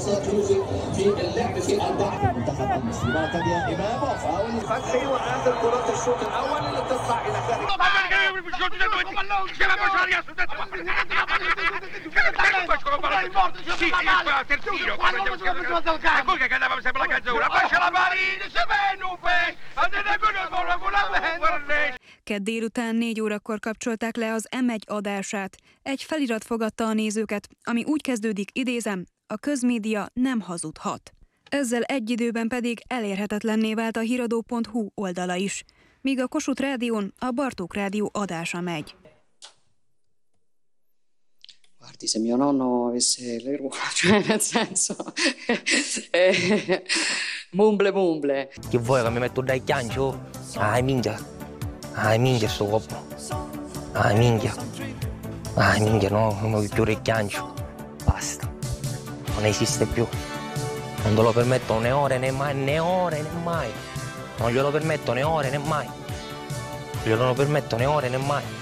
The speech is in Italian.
منصات يوسف في اللعب في 4 منتخب المصري معتدية إمامه فاول فتحي ونازل كرة الشوط الأول اللي تصنع إلى خارج Kedd délután 4 órakor kapcsolták le az M1 adását. Egy felirat fogadta a nézőket, ami úgy kezdődik, idézem, a közmédia nem hazudhat. Ezzel egy időben pedig elérhetetlenné vált a híradó.hu oldala is, míg a Kossuth Rádión a Bartók Rádió adása megy. Guardi, se mio nonno avesse l'eruola, cioè nel senso, mumble. Che vuoi che mi metto dai chiancio? Minchia sto coppo. Minchia, no, non mi più il chiancio. Basta, non esiste più. Non te lo permetto né ore né mai, Non glielo permetto né ore né mai. Non glielo permetto né ore né mai.